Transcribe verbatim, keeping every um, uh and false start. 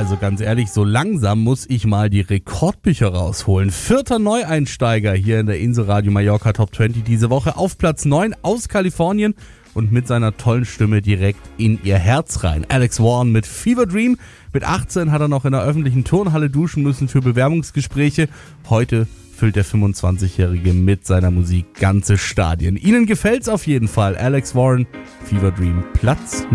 Also ganz ehrlich, so langsam muss ich mal die Rekordbücher rausholen. Vierter Neueinsteiger hier in der Inselradio Mallorca Top zwanzig diese Woche auf Platz neun aus Kalifornien und mit seiner tollen Stimme direkt in ihr Herz rein. Alex Warren mit Fever Dream. Mit achtzehn hat er noch in der öffentlichen Turnhalle duschen müssen für Bewerbungsgespräche. Heute füllt der fünfundzwanzigjährige mit seiner Musik ganze Stadien. Ihnen gefällt's auf jeden Fall. Alex Warren, Fever Dream, Platz